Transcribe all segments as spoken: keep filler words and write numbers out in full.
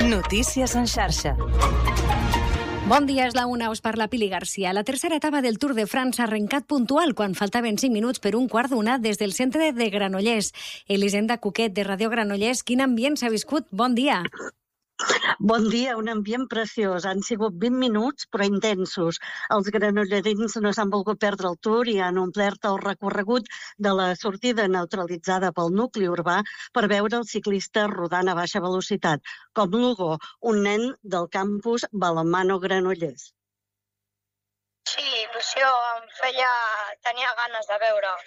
Notícies en xarxa. Bon dia, és la una, us parla Pili Garcia. La tercera etapa del Tour de France ha arrencat puntual quan faltaven cinc minuts per un quart d'una des del centre de Granollers. Elisenda Cuquet, de Ràdio Granollers, quin ambient s'ha viscut? Bon dia. Bon dia, un ambient preciós. Han sigut vint minuts, però intensos. Els granollerins no s'han volgut perdre el Tour i han omplert el recorregut de la sortida neutralitzada pel nucli urbà per veure el ciclista rodant a baixa velocitat, com Lugo, un nen del campus Balonmano Granollers. Sí, il·lusió, em feia... tenia ganes de veure.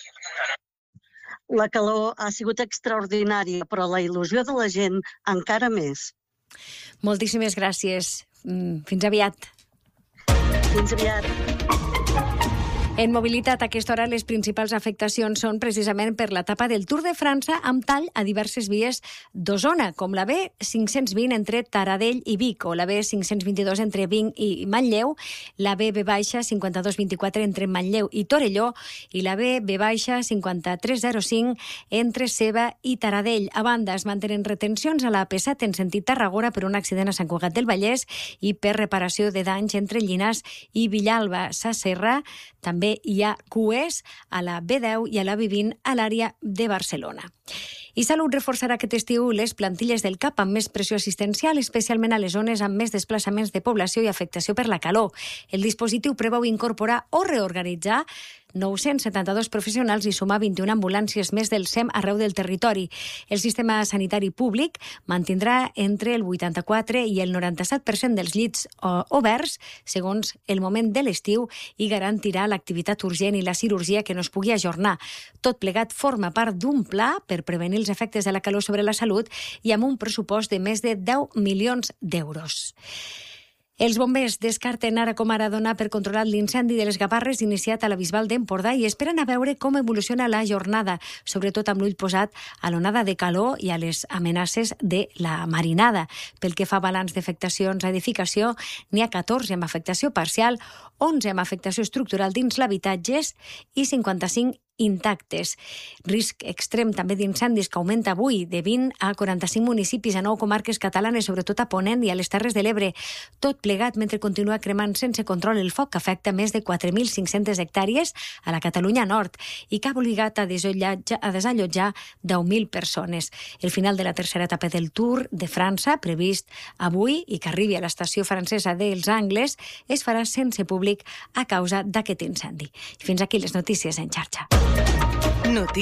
La calor ha sigut extraordinària, però la il·lusió de la gent encara més. Moltíssimes gràcies. Fins aviat. Fins aviat. En mobilitat, a aquesta hora, les principals afectacions són precisament per l'etapa del Tour de França amb tall a diverses vies d'Osona, com la B cinc-cents vint entre Taradell i Vic, o la B cinc-cents vint-i-dos entre Vic i Manlleu, la B B cinquanta-dos vint-i-quatre entre Manlleu i Torelló, i la B B cinquanta-tres zero cinc entre Ceba i Taradell. A banda, es mantenen retencions a la A P set en sentit Tarragona per un accident a Sant Cugat del Vallès i per reparació de danys entre Llinars i Villalba. Sasserra, també hi ha cues a la B deu i a la B vint a l'àrea de Barcelona. I Salut reforçarà aquest estiu les plantilles del CAP amb més pressió assistencial, especialment a les zones amb més desplaçaments de població i afectació per la calor. El dispositiu preveu incorporar o reorganitzar nou-cents setanta-dos professionals i sumar vint-i-una ambulàncies més del SEM arreu del territori. El sistema sanitari públic mantindrà entre el vuitanta-quatre i el noranta-set per cent dels llits oberts segons el moment de l'estiu i garantirà l'activitat urgent i la cirurgia que no es pugui ajornar. Tot plegat forma part d'un pla per prevenir els efectes de la calor sobre la salut i amb un pressupost de més de deu milions d'euros. Els bombers descarten ara com ara donar per controlat l'incendi de les Gavarres iniciat a la Bisbal d'Empordà i esperen a veure com evoluciona la jornada, sobretot amb l'ull posat a l'onada de calor i a les amenaces de la marinada. Pel que fa a balanç d'afectacions a edificació, n'hi ha catorze amb afectació parcial, onze amb afectació estructural dins l'habitatges i cinquanta-cinc intactes. Risc extrem també d'incendis que augmenta avui de vint a quaranta-cinc municipis a nou comarques catalanes, sobretot a Ponent i a les Terres de l'Ebre. Tot plegat mentre continua cremant sense control el foc que afecta més de quatre mil cinc-centes hectàrees a la Catalunya Nord i que ha obligat a desallotjar deu mil persones. El final de la tercera etapa del Tour de França, previst avui i que arribi a l'estació francesa dels Angles, es farà sense públic a causa d'aquest incendi. Fins aquí les notícies en xarxa.